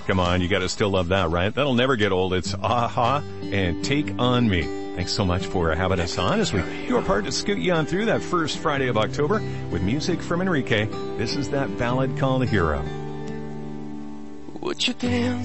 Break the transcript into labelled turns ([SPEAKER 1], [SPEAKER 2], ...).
[SPEAKER 1] Come on, you gotta still love that, right? That'll never get old. It's Aha and Take On Me. Thanks so much for having us on as we do our part to scoot you on through that first Friday of October with music from Enrique. This is that ballad called Hero.
[SPEAKER 2] Would you dance